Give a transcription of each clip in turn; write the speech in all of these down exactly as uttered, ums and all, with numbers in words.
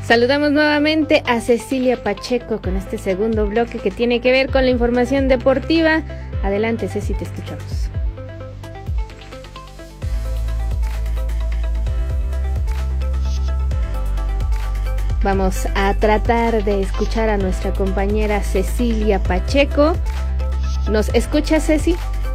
Saludamos nuevamente a Cecilia Pacheco con este segundo bloque que tiene que ver con la información deportiva. Adelante, Ceci, te escuchamos. Vamos a tratar de escuchar a nuestra compañera Cecilia Pacheco. ¿Nos escucha, Ceci?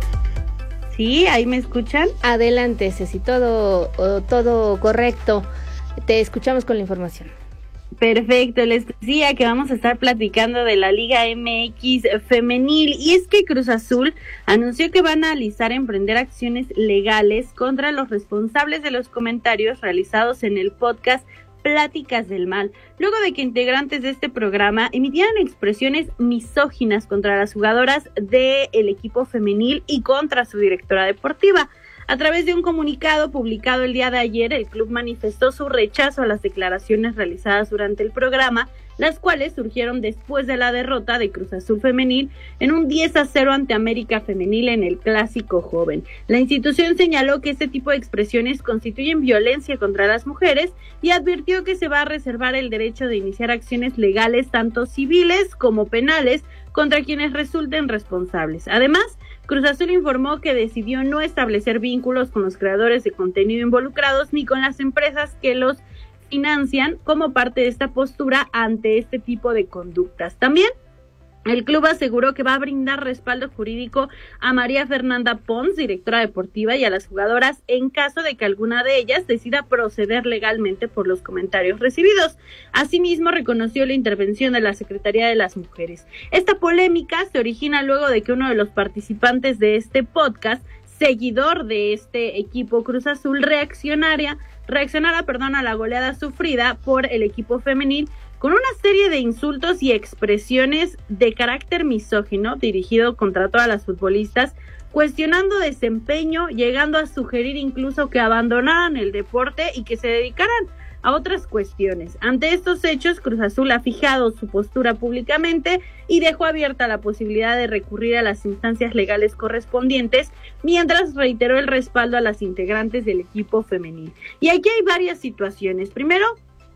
Sí, ahí me escuchan. Adelante, Ceci, todo, todo correcto. Te escuchamos con la información. Perfecto, les decía que vamos a estar platicando de la Liga M X femenil, y es que Cruz Azul anunció que van a analizar emprender acciones legales contra los responsables de los comentarios realizados en el podcast Pláticas del Mal, luego de que integrantes de este programa emitieran expresiones misóginas contra las jugadoras del equipo femenil y contra su directora deportiva. A través de un comunicado publicado el día de ayer, el club manifestó su rechazo a las declaraciones realizadas durante el programa, las cuales surgieron después de la derrota de Cruz Azul Femenil en un diez a cero ante América Femenil en el Clásico Joven. La institución señaló que este tipo de expresiones constituyen violencia contra las mujeres y advirtió que se va a reservar el derecho de iniciar acciones legales, tanto civiles como penales, contra quienes resulten responsables. Además, Cruz Azul informó que decidió no establecer vínculos con los creadores de contenido involucrados ni con las empresas que los financian como parte de esta postura ante este tipo de conductas. También el club aseguró que va a brindar respaldo jurídico a María Fernanda Pons, directora deportiva, y a las jugadoras en caso de que alguna de ellas decida proceder legalmente por los comentarios recibidos. Asimismo, reconoció la intervención de la Secretaría de las Mujeres. Esta polémica se origina luego de que uno de los participantes de este podcast, seguidor de este equipo Cruz Azul, reaccionara, reaccionara, perdón, a la goleada sufrida por el equipo femenil con una serie de insultos y expresiones de carácter misógino dirigido contra todas las futbolistas, cuestionando desempeño, llegando a sugerir incluso que abandonaran el deporte y que se dedicaran a otras cuestiones. Ante estos hechos, Cruz Azul ha fijado su postura públicamente y dejó abierta la posibilidad de recurrir a las instancias legales correspondientes, mientras reiteró el respaldo a las integrantes del equipo femenil. Y aquí hay varias situaciones. Primero,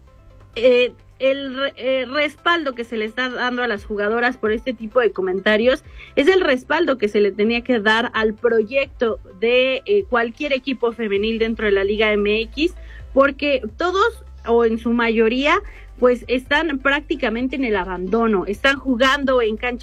eh, el eh, respaldo que se le está dando a las jugadoras por este tipo de comentarios es el respaldo que se le tenía que dar al proyecto de eh, cualquier equipo femenil dentro de la Liga M X, porque todos o en su mayoría pues están prácticamente en el abandono, están jugando en canchas